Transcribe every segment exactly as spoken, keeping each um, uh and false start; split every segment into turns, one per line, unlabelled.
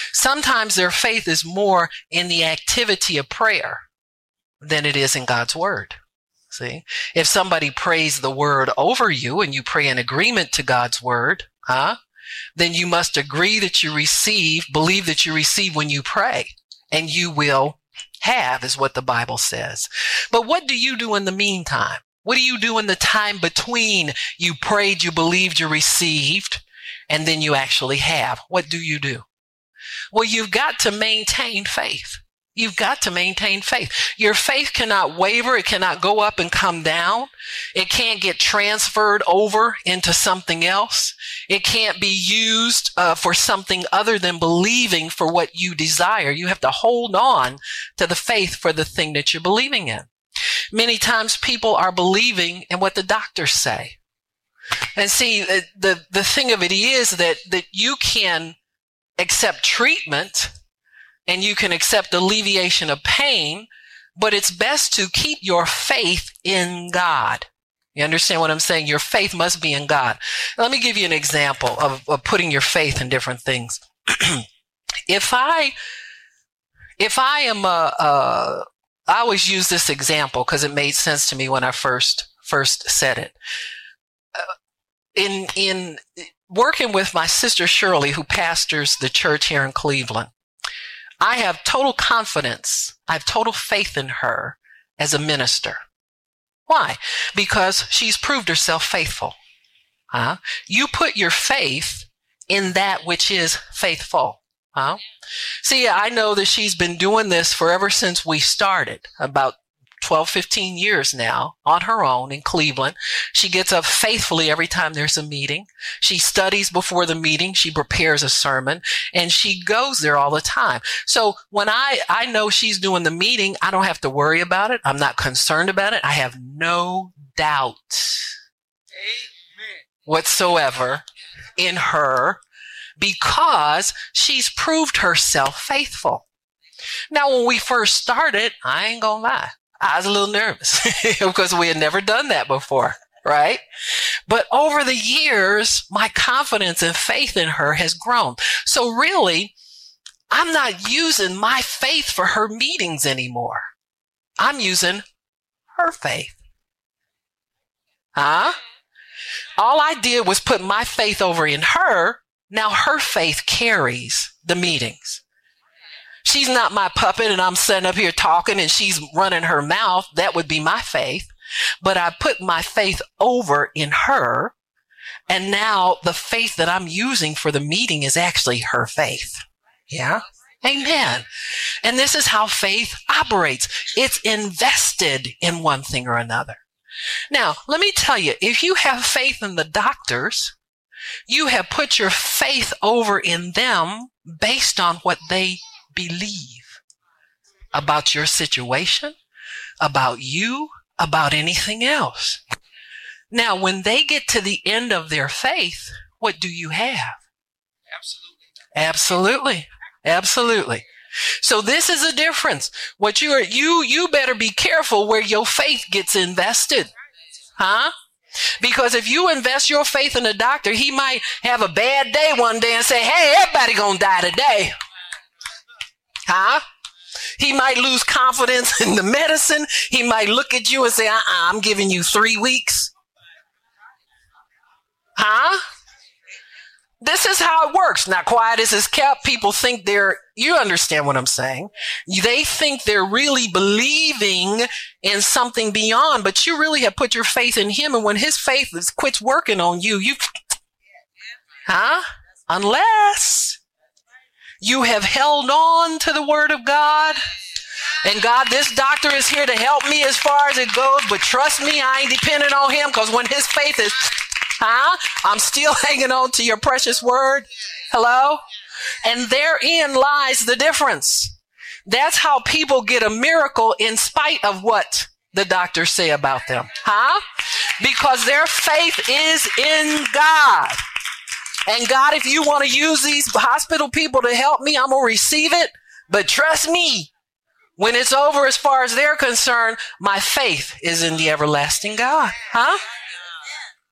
Sometimes their faith is more in the activity of prayer than it is in God's word. See, if somebody prays the word over you and you pray in agreement to God's word, huh? Then you must agree that you receive, believe that you receive when you pray, and you will have, is what the Bible says. But what do you do in the meantime? What do you do in the time between you prayed, you believed, you received, and then you actually have? What do you do? Well, you've got to maintain faith. You've got to maintain faith. Your faith cannot waver. It cannot go up and come down. It can't get transferred over into something else. It can't be used uh, for something other than believing for what you desire. You have to hold on to the faith for the thing that you're believing in. Many times people are believing in what the doctors say. And see, the, the, the thing of it is that, that you can accept treatment and you can accept alleviation of pain, but it's best to keep your faith in God. You understand what I'm saying? Your faith must be in God. Let me give you an example of, of putting your faith in different things. If I, if I am a, a I always use this example because it made sense to me when I first, first said it. Uh, in, in working with my sister Shirley, who pastors the church here in Cleveland, I have total confidence. I have total faith in her as a minister. Why? Because she's proved herself faithful. Huh? You put your faith in that which is faithful. Huh? See, I know that she's been doing this for ever since we started, about twelve, fifteen years now, on her own in Cleveland. She gets up faithfully every time there's a meeting. She studies before the meeting. She prepares a sermon, and she goes there all the time. So when I, I know she's doing the meeting, I don't have to worry about it. I'm not concerned about it. I have no doubt Amen. Whatsoever in her, because she's proved herself faithful. Now, when we first started, I ain't gonna lie, I was a little nervous because we had never done that before, right? But over the years, my confidence and faith in her has grown. So really, I'm not using my faith for her meetings anymore. I'm using her faith. Huh? All I did was put my faith over in her. Now her faith carries the meetings. She's not my puppet and I'm sitting up here talking and she's running her mouth. That would be my faith. But I put my faith over in her. And now the faith that I'm using for the meeting is actually her faith. Yeah. Amen. And this is how faith operates. It's invested in one thing or another. Now, let me tell you, if you have faith in the doctors, you have put your faith over in them based on what they believe about your situation, about you, about anything else. Now, when they get to the end of their faith, what do you have? Absolutely. Absolutely. Absolutely. So this is a difference. What you are, you, you better be careful where your faith gets invested. Huh? Because if you invest your faith in a doctor, he might have a bad day one day and say, hey, everybody gonna die today. Huh? He might lose confidence in the medicine. He might look at you and say, uh-uh, I'm giving you three weeks. Huh? This is how it works. Now, quiet as is kept, people think they're, you understand what I'm saying. They think they're really believing in something beyond, but you really have put your faith in him. And when his faith is, quits working on you, you, huh? Unless you have held on to the word of God. And God, this doctor is here to help me as far as it goes, but trust me, I ain't dependent on him, because when his faith is, huh? I'm still hanging on to your precious word. Hello? And therein lies the difference. That's how people get a miracle in spite of what the doctors say about them. Huh? Because their faith is in God. And God, if you want to use these hospital people to help me, I'm going to receive it. But trust me, when it's over, as far as they're concerned, my faith is in the everlasting God. Huh?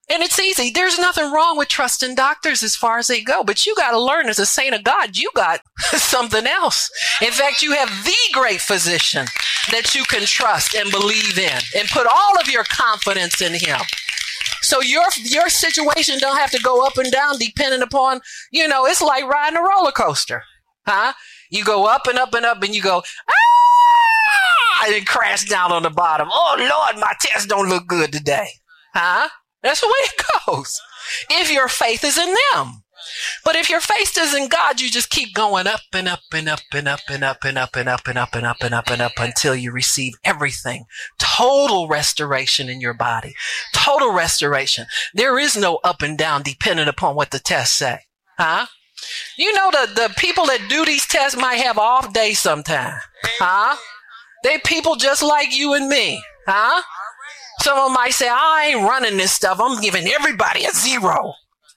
And it's easy. There's nothing wrong with trusting doctors as far as they go, but you got to learn as a saint of God, you got something else. In fact, you have the great physician that you can trust and believe in and put all of your confidence in him. So your your situation don't have to go up and down depending upon, you know, it's like riding a roller coaster. Huh? You go up and up and up and you go, ah, and then crash down on the bottom. Oh, Lord, my test don't look good today. Huh? That's the way it goes. If your faith is in them. But if your faith is in God, you just keep going up and up and up and up and up and up and up and up and up and up and up until you receive everything. Total restoration in your body. Total restoration. There is no up and down depending upon what the tests say. Huh? You know, the, the people that do these tests might have off days sometime. Huh? They people just like you and me. Huh? Some of them might say, I ain't running this stuff. I'm giving everybody a zero.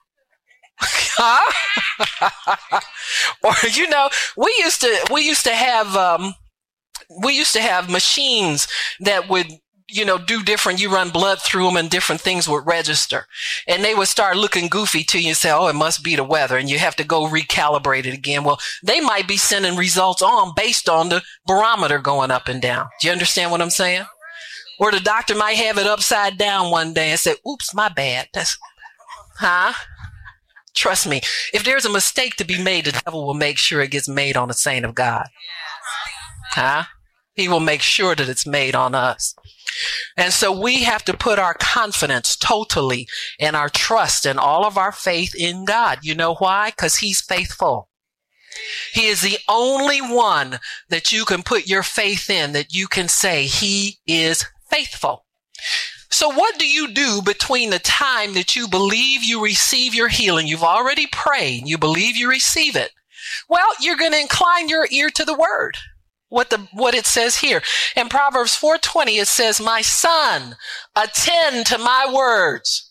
Huh? Or, you know, we used to, we used to have, um, we used to have machines that would, you know, do different, you run blood through them and different things would register. And they would start looking goofy to you and say, oh, it must be the weather. And you have to go recalibrate it again. Well, they might be sending results on based on the barometer going up and down. Do you understand what I'm saying? Or the doctor might have it upside down one day and say, oops, my bad. That's, huh? Trust me, if there's a mistake to be made, the devil will make sure it gets made on a saint of God. Huh? He will make sure that it's made on us. And so we have to put our confidence totally and our trust and all of our faith in God. You know why? Because he's faithful. He is the only one that you can put your faith in, that you can say he is faithful. So what do you do between the time that you believe you receive your healing? You've already prayed. You believe you receive it. Well, you're going to incline your ear to the word. What the what it says here. In Proverbs four twenty, it says, my son, attend to my words.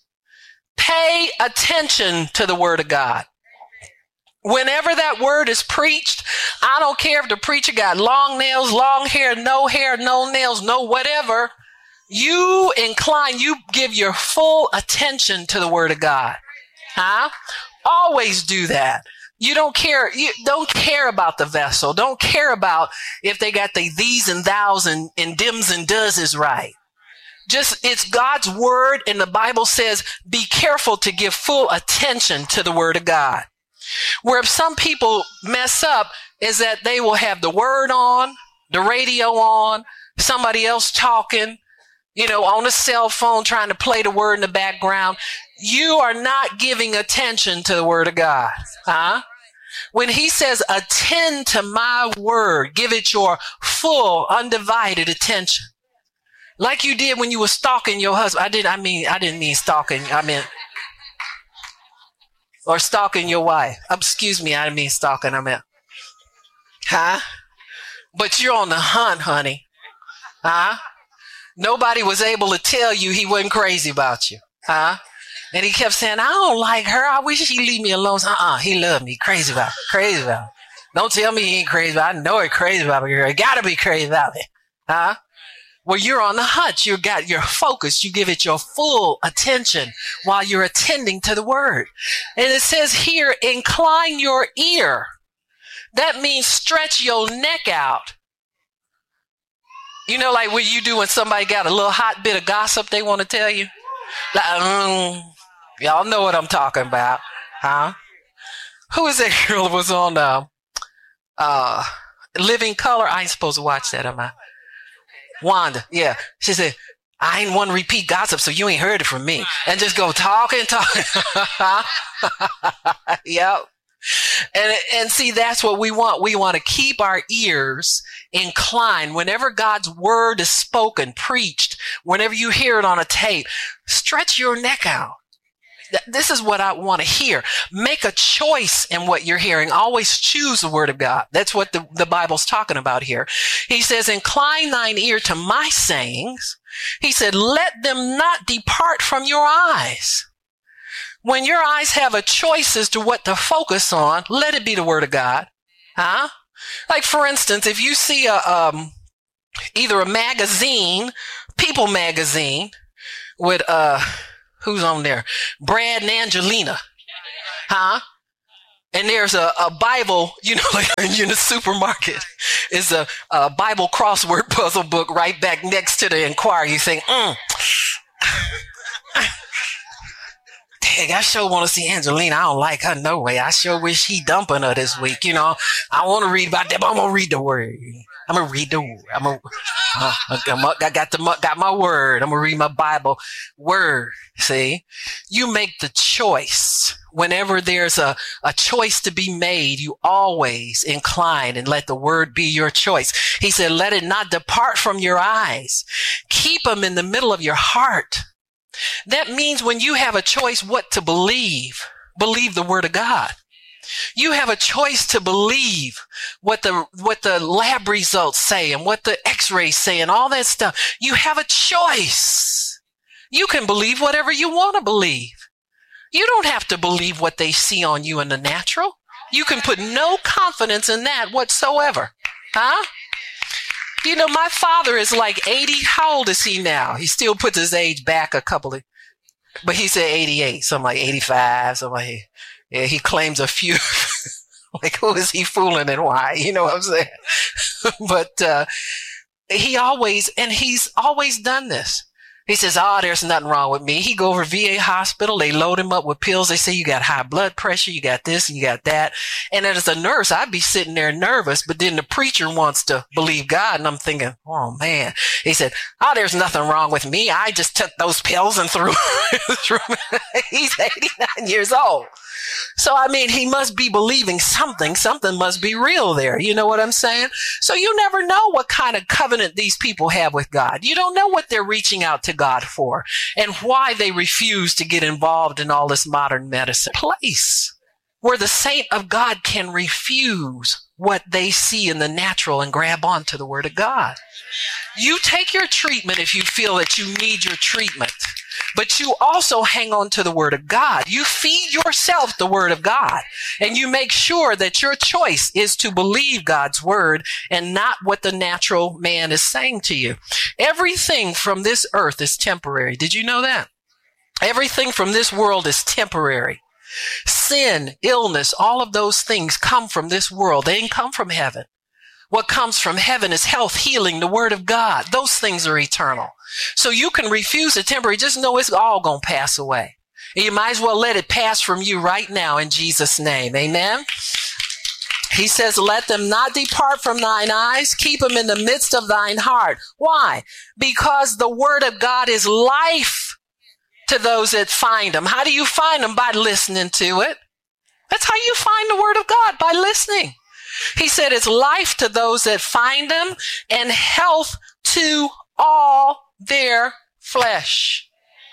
Pay attention to the word of God. Whenever that word is preached, I don't care if the preacher got long nails, long hair, no hair, no nails, no whatever. You incline, you give your full attention to the word of God. Huh? Always do that. You don't care, you don't care about the vessel. Don't care about if they got the these and thous and, and dims and does is right. Just, it's God's word, and the Bible says, be careful to give full attention to the word of God. Where if some people mess up is that they will have the word on, the radio on, somebody else talking, you know, on a cell phone trying to play the word in the background. You are not giving attention to the word of God. Huh? When he says, attend to my word, give it your full, undivided attention. Like you did when you were stalking your husband. I didn't, I mean, I didn't mean stalking. I meant, or stalking your wife. Excuse me, I didn't mean stalking. I meant, huh? But you're on the hunt, honey. Huh? Nobody was able to tell you he wasn't crazy about you. Huh? And he kept saying, I don't like her. I wish he'd leave me alone. Uh-uh, he loved me. Crazy about me. Crazy about me. Don't tell me he ain't crazy about me. I know he's crazy about me. You gotta be crazy about me. Huh? Well, you're on the hunt. You got your focus. You give it your full attention while you're attending to the word. And it says here, incline your ear. That means stretch your neck out. You know, like what you do when somebody got a little hot bit of gossip they want to tell you? Like, um, y'all know what I'm talking about, huh? Who is that girl that was on uh, uh, Living Color? I ain't supposed to watch that, am I? Wanda, yeah. She said, I ain't want to repeat gossip, so you ain't heard it from me. And just go talking, talking. Yep. And, and see, that's what we want. We want to keep our ears inclined. Whenever God's word is spoken, preached, whenever you hear it on a tape, stretch your neck out. This is what I want to hear. Make a choice in what you're hearing. Always choose the word of God. That's what the, the Bible's talking about here. He says, incline thine ear to my sayings. He said, let them not depart from your eyes. When your eyes have a choice as to what to focus on, let it be the word of God. Huh? Like, for instance, if you see a, um, either a magazine, People magazine, with, uh, Who's on there? Brad and Angelina. Huh? And there's a, a Bible, you know, like in the supermarket, is a, a Bible crossword puzzle book right back next to the Inquirer. You think, mm. Dang, I sure want to see Angelina. I don't like her no way. I sure wish he dumping her this week. You know, I want to read about that, but I'm going to read the word. I'm going to read the word. I'm going uh, I got the, got my word. I'm going to read my Bible word. See, you make the choice. Whenever there's a, a choice to be made, you always incline and let the word be your choice. He said, let it not depart from your eyes. Keep them in the middle of your heart. That means when you have a choice what to believe, believe the word of God. You have a choice to believe what the, what the lab results say and what the x-rays say and all that stuff. You have a choice. You can believe whatever you want to believe. You don't have to believe what they see on you in the natural. You can put no confidence in that whatsoever. Huh? You know, my father is like eighty. How old is he now? He still puts his age back a couple of, but he said eighty-eight, something like eighty-five, something like, yeah, he claims a few. Like, who is he fooling and why? You know what I'm saying? But uh, he always, and he's always done this. He says, oh, there's nothing wrong with me. He go over V A hospital. They load him up with pills. They say, you got high blood pressure. You got this and you got that. And as a nurse, I'd be sitting there nervous, but then the preacher wants to believe God. And I'm thinking, oh man, he said, oh, there's nothing wrong with me. I just took those pills and threw, threw he's eighty-nine years old. So, I mean, he must be believing something. Something must be real there. You know what I'm saying? So you never know what kind of covenant these people have with God. You don't know what they're reaching out to God for and why they refuse to get involved in all this modern medicine. Place where the saint of God can refuse what they see in the natural and grab onto the word of God. You take your treatment if you feel that you need your treatment. But you also hang on to the word of God. You feed yourself the word of God. And you make sure that your choice is to believe God's word and not what the natural man is saying to you. Everything from this earth is temporary. Did you know that? Everything from this world is temporary. Sin, illness, all of those things come from this world. They didn't come from heaven. What comes from heaven is health, healing, the word of God. Those things are eternal. So you can refuse the temporary. Just know it's all going to pass away. And you might as well let it pass from you right now in Jesus' name. Amen. He says, let them not depart from thine eyes. Keep them in the midst of thine heart. Why? Because the word of God is life to those that find them. How do you find them? By listening to it. That's how you find the word of God, by listening. He said it's life to those that find them and health to all their flesh.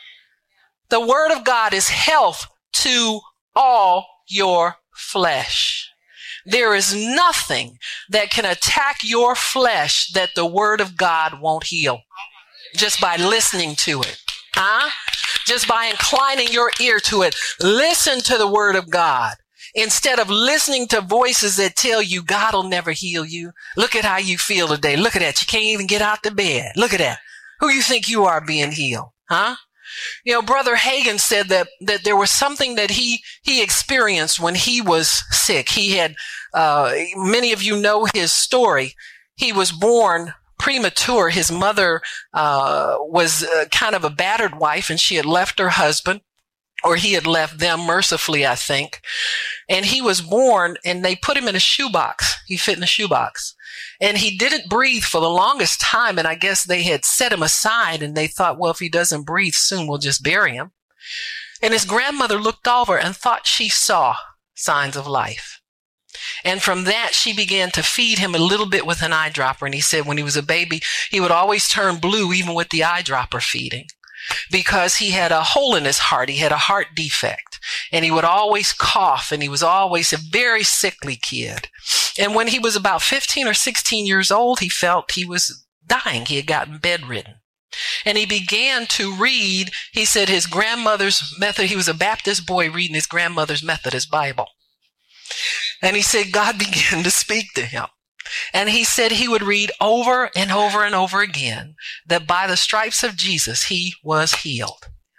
The word of God is health to all your flesh. There is nothing that can attack your flesh that the word of God won't heal just by listening to it. Huh? Just by inclining your ear to it. Listen to the word of God. Instead of listening to voices that tell you God will never heal you. Look at how you feel today. Look at that. You can't even get out the bed. Look at that. Who you think you are being healed? Huh? You know, Brother Hagin said that, that there was something that he, he experienced when he was sick. He had, uh, many of you know his story. He was born premature. His mother, uh, was uh, kind of a battered wife and she had left her husband. Or he had left them mercifully, I think. And he was born and they put him in a shoebox. He fit in a shoebox. And he didn't breathe for the longest time. And I guess they had set him aside and they thought, well, if he doesn't breathe soon, we'll just bury him. And his grandmother looked over and thought she saw signs of life. And from that, she began to feed him a little bit with an eyedropper. And he said when he was a baby, he would always turn blue even with the eyedropper feeding. Because he had a hole in his heart. He had a heart defect. And he would always cough. And he was always a very sickly kid. And when he was about fifteen or sixteen years old, he felt he was dying. He had gotten bedridden. And he began to read, he said, his grandmother's method. He was a Baptist boy reading his grandmother's Methodist Bible. And he said God began to speak to him. And he said he would read over and over and over again that by the stripes of Jesus, he was healed.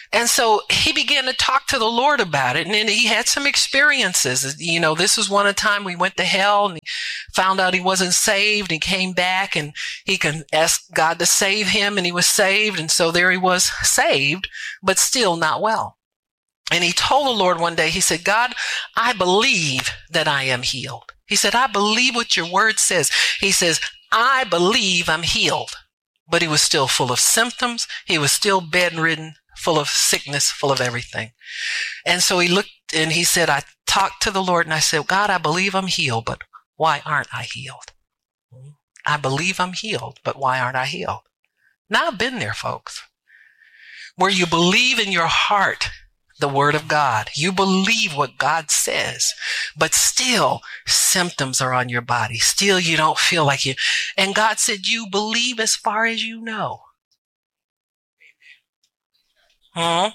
And so he began to talk to the Lord about it. And then he had some experiences. You know, this was one time we went to hell and he found out he wasn't saved. He came back and he can ask God to save him, and he was saved. And so there he was, saved, but still not well. And he told the Lord one day, he said, God, I believe that I am healed. He said, I believe what your word says. He says, I believe I'm healed. But he was still full of symptoms. He was still bedridden, full of sickness, full of everything. And so he looked and he said, I talked to the Lord and I said, God, I believe I'm healed, but why aren't I healed? I believe I'm healed, but why aren't I healed? Now I've been there, folks, where you believe in your heart the word of God. You believe what God says, but still symptoms are on your body. Still you don't feel like you. And God said, you believe as far as you know. Hmm?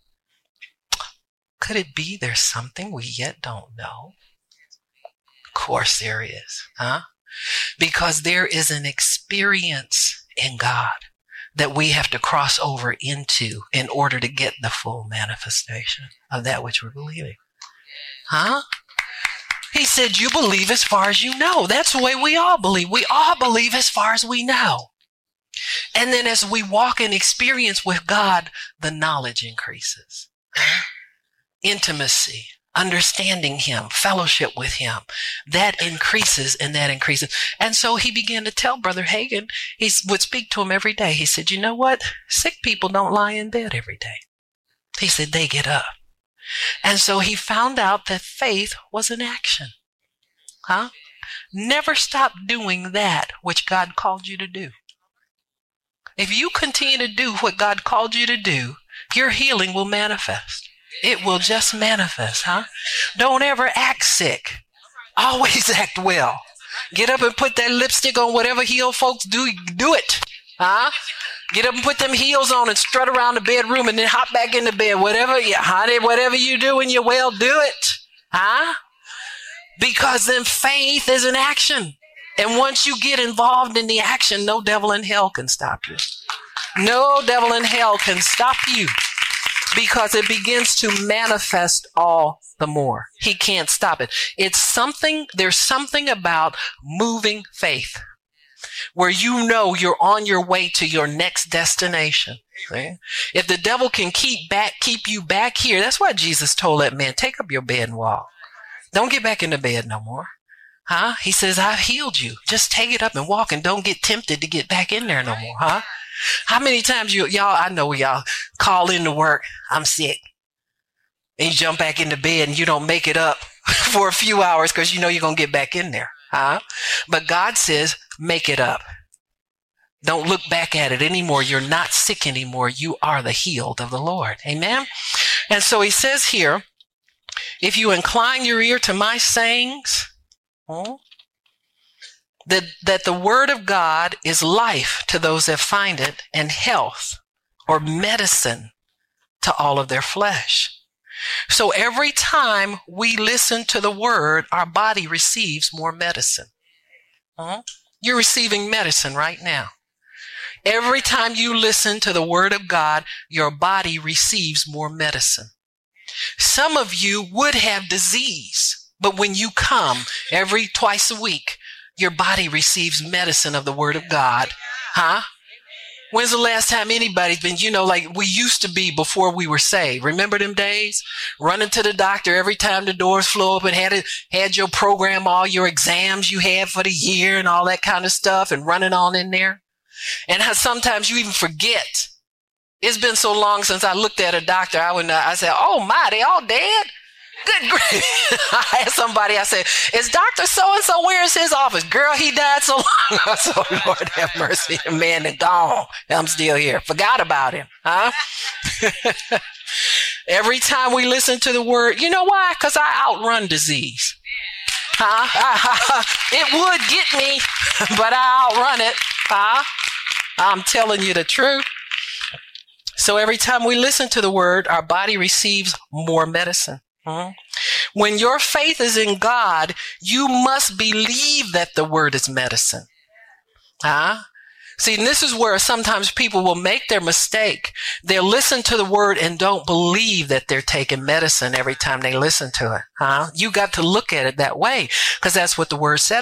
Could it be there's something we yet don't know? Of course there is, huh? Because there is an experience in God that we have to cross over into in order to get the full manifestation of that which we're believing. Huh? He said, you believe as far as you know. That's the way we all believe. We all believe as far as we know. And then as we walk in experience with God, the knowledge increases. Intimacy, understanding him, fellowship with him, that increases and that increases. And so he began to tell Brother Hagin, he would speak to him every day. He said, you know what? Sick people don't lie in bed every day. He said, they get up. And so he found out that faith was an action. Huh? Never stop doing that which God called you to do. If you continue to do what God called you to do, your healing will manifest. It will just manifest, huh? Don't ever act sick. Always act well. Get up and put that lipstick on. Whatever healed folks do, do it. Huh? Get up and put them heels on and strut around the bedroom and then hop back in the bed. Whatever, yeah, honey, whatever you do when you're well, do it. Huh? Because then faith is an action. And once you get involved in the action, no devil in hell can stop you. No devil in hell can stop you. Because it begins to manifest all the more. He can't stop it. It's something, there's something about moving faith where you know you're on your way to your next destination. See? If the devil can keep back, keep you back here, that's why Jesus told that man, take up your bed and walk. Don't get back in the bed no more. Huh? He says, I've healed you. Just take it up and walk and don't get tempted to get back in there no more. Huh? How many times you, y'all, I know y'all call into work, I'm sick. And you jump back into bed and you don't make it up for a few hours because you know you're going to get back in there. Huh? But God says, make it up. Don't look back at it anymore. You're not sick anymore. You are the healed of the Lord. Amen. And so he says here, if you incline your ear to my sayings, hmm, That, that the word of God is life to those that find it and health or medicine to all of their flesh. So every time we listen to the word, our body receives more medicine. Huh? You're receiving medicine right now. Every time you listen to the word of God, your body receives more medicine. Some of you would have disease, but when you come every twice a week, your body receives medicine of the word of God. Huh? When's the last time anybody's been, you know, like we used to be before we were saved? Remember them days? Running to the doctor every time the doors flew open, had it, had your program, all your exams you had for the year and all that kind of stuff and running on in there. And how sometimes you even forget. It's been so long since I looked at a doctor. I would, I said, oh my, they all dead? Good grief. I asked somebody, I said, is Doctor So-and-so, where is his office? Girl, he died so long. I said, oh, Lord have mercy. The man is gone. I'm still here. Forgot about him. Huh? Every time we listen to the word, you know why? Because I outrun disease. Huh? It would get me, but I outrun it. Huh? I'm telling you the truth. So every time we listen to the word, our body receives more medicine. When your faith is in God, you must believe that the word is medicine. Huh? See, and this is where sometimes people will make their mistake. They'll listen to the word and don't believe that they're taking medicine every time they listen to it. Huh? You got to look at it that way, because that's what the word said